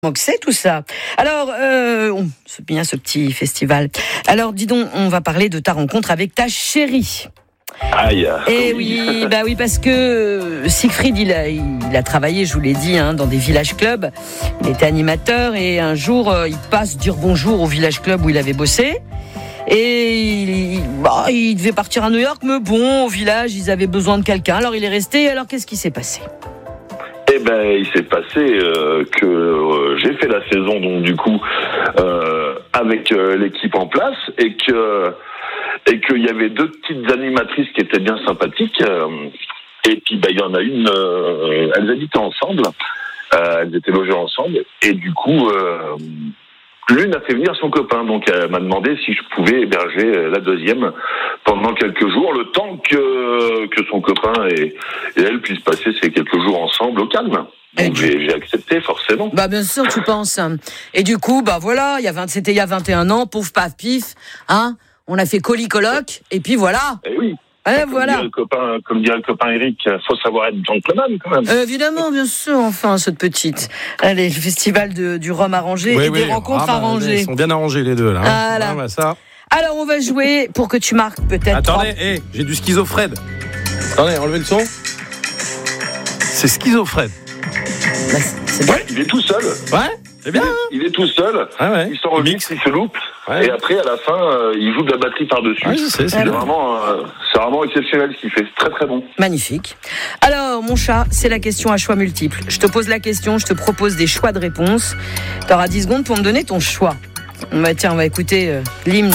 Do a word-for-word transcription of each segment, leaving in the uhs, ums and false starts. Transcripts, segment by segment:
Donc c'est tout ça. Alors, euh, c'est bien ce petit festival. Alors, dis donc, on va parler de ta rencontre avec ta chérie. Aïe. Et oui, bah oui, parce que Siegfried, il a, il a travaillé, je vous l'ai dit, hein, dans des village clubs. Il était animateur et un jour, euh, il passe dire bonjour au village club où il avait bossé. Et il, bah, il devait partir à New York, mais bon, au village, ils avaient besoin de quelqu'un. Alors il est resté. Alors qu'est-ce qui s'est passé ? Eh ben, il s'est passé euh, que euh, j'ai fait la saison, donc du coup, euh, avec euh, l'équipe en place, et que et qu'il y avait deux petites animatrices qui étaient bien sympathiques. Euh, et puis, ben, il y en a une, euh, elles habitaient ensemble, euh, elles étaient logées ensemble, et du coup, euh, l'une a fait venir son copain, donc elle m'a demandé si je pouvais héberger la deuxième pendant quelques jours, le temps que que son copain et, et elle puissent passer ces quelques jours ensemble au calme. Donc j'ai, j'ai accepté forcément. Bah bien sûr, tu penses. Et du coup, bah voilà, il y a vingt, c'était il y a vingt et un ans, pouf paf pif, hein. On a fait colis-coloc, et puis voilà. Et oui. Et comme voilà. Dirait le copain, comme dirait le copain Eric, faut savoir être gentleman quand même. Euh, évidemment, bien sûr, enfin, cette petite. Allez, le festival de, du rhum arrangé oui, et oui. des rencontres ah, bah, arrangées. Ils sont bien arrangés les deux là. Hein. Voilà. Ah, bah, ça. Alors, on va jouer pour que tu marques peut-être. Attendez, hey, j'ai du schizophrène. Attendez, enlevez le son. C'est schizophrène. Bah, c'est bien. Ouais, il est tout seul. Ouais, c'est bien. Hein, il est tout seul. ah ouais. Il s'enregistre, il se loupe. Ouais. Et après, à la fin, euh, il joue de la batterie par-dessus. Ouais, je sais, c'est c'est, bien. vraiment, euh, c'est vraiment exceptionnel ce qu'il fait. C'est très très bon. Magnifique. Alors, mon chat, c'est la question à choix multiples. Je te pose la question, je te propose des choix de réponse. Tu auras dix secondes pour me donner ton choix. Bah, tiens, on va écouter euh, l'hymne.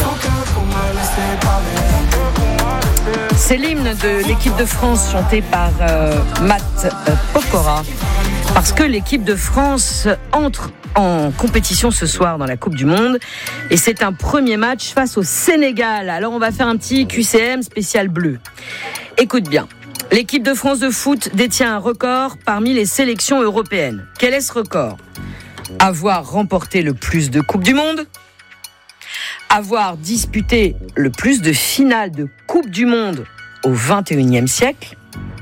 C'est l'hymne de l'équipe de France chanté par euh, Matt euh, Pokora. Parce que l'équipe de France entre en compétition ce soir dans la Coupe du Monde. Et c'est un premier match face au Sénégal. Alors on va faire un petit Q C M spécial bleu. Écoute bien. L'équipe de France de foot détient un record parmi les sélections européennes. Quel est ce record ? Avoir remporté le plus de Coupes du Monde ? Avoir disputé le plus de finales de Coupe du Monde au vingt et unième siècle ?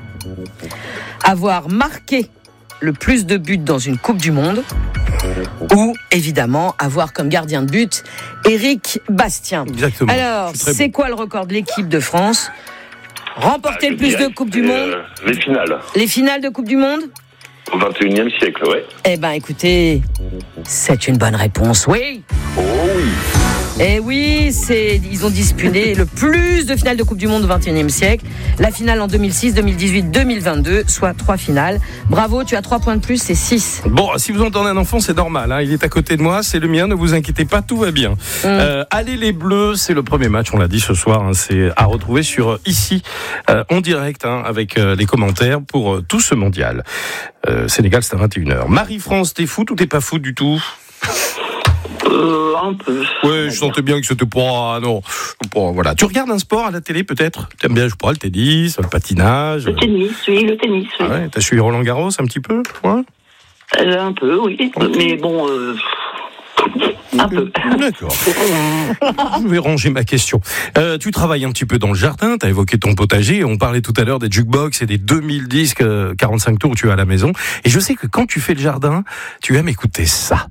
Avoir marqué le plus de buts dans une Coupe du Monde ? Ou, évidemment, avoir comme gardien de but Éric Bastien. Exactement. Alors, c'est bon. quoi le record de l'équipe de France ? Remporter Ah, le plus dirais de Coupes que du c'est, Monde ? euh, Les finales. Les finales de Coupe du Monde ? Au vingt et unième siècle, ouais. Eh ben, écoutez, c'est une bonne réponse, oui. Oh oui. Eh oui, c'est, ils ont disputé le plus de finales de Coupe du Monde au vingt et unième siècle. La finale en deux mille six, deux mille dix-huit, deux mille vingt-deux, soit trois finales. Bravo, tu as trois points de plus, c'est six. Bon, si vous entendez un enfant, c'est normal. Hein. Il est à côté de moi, c'est le mien. Ne vous inquiétez pas, tout va bien. Mm. Euh, allez les Bleus, c'est le premier match. On l'a dit ce soir. Hein, c'est à retrouver sur euh, ici euh, en direct hein, avec euh, les commentaires pour euh, tout ce mondial. Euh, Sénégal, c'est à vingt et une heures. Marie-France, t'es foot ou t'es pas foot du tout ? Euh, un peu. Ouais, je sentais bien que c'était pas, non, pas, voilà. Tu regardes un sport à la télé, peut-être? T'aimes bien, je sais pas, le tennis, le patinage? Le tennis, oui, le tennis, oui. Ah ouais, t'as suivi Roland Garros un petit peu? Ouais. Euh, un peu, oui. Mais bon, euh, un peu. D'accord. Je vais ranger ma question. Euh, tu travailles un petit peu dans le jardin, t'as évoqué ton potager, on parlait tout à l'heure des jukebox et des deux mille disques quarante-cinq tours que tu as à la maison. Et je sais que quand tu fais le jardin, tu aimes écouter ça.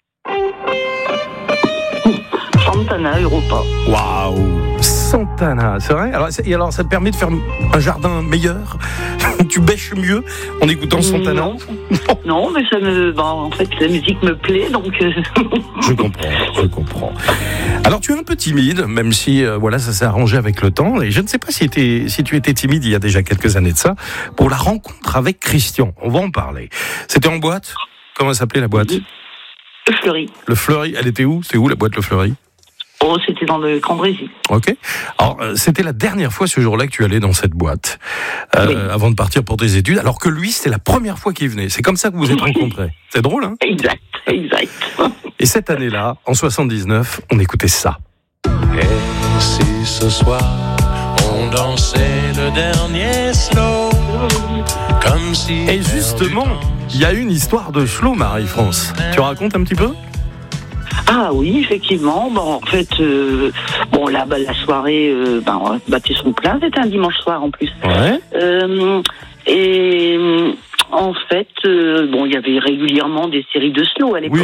Santana, Europa. Waouh, Santana, c'est vrai. Alors, et alors, ça te permet de faire un jardin meilleur. Tu bêches mieux en écoutant Santana. Non, non, mais ça me, bon, en fait, la musique me plaît, donc. Euh... Je comprends, je comprends. Alors, tu es un peu timide, même si, euh, voilà, ça s'est arrangé avec le temps. Et je ne sais pas si, était, si tu étais timide il y a déjà quelques années de ça pour la rencontre avec Christian. On va en parler. C'était en boîte. Comment s'appelait la boîte ? Le Fleury. Le Fleury. Elle était où ? C'est où la boîte Le Fleury ? Oh, c'était dans le Cambrésis. Ok. Alors, euh, c'était la dernière fois ce jour-là que tu allais dans cette boîte, euh, oui. avant de partir pour tes études, alors que lui, c'était la première fois qu'il venait. C'est comme ça que vous vous êtes rencontrés. C'est drôle, hein ? Exact, exact. Et cette année-là, en soixante-dix-neuf, on écoutait ça. Et si ce soir, on dansait le dernier slow, comme si... Et justement, il y a une histoire de slow, Marie-France. Tu racontes un petit peu ? Ah oui, effectivement. Bon, en fait, euh, bon là, bah, la soirée, euh, bah, on a battu son plein. C'était un dimanche soir en plus. Ouais. Euh, et en fait, euh, bon, il y avait régulièrement des séries de slow à l'époque. Oui,